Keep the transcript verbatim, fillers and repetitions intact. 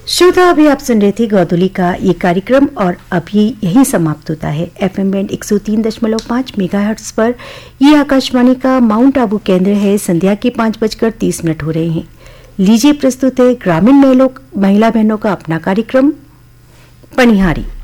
श्रोता, अभी आप सुन रहे थे गोधुली का ये कार्यक्रम और अभी यही समाप्त होता है। एफएम बैंड एक सौ तीन दशमलव पाँच मेगाहर्ट्ज पर ये आकाशवाणी का माउंट आबू केंद्र है। संध्या के पाँच बजकर तीस मिनट हो रहे हैं। लीजिए प्रस्तुत है ग्रामीण महिला बहनों का अपना कार्यक्रम पनिहारी।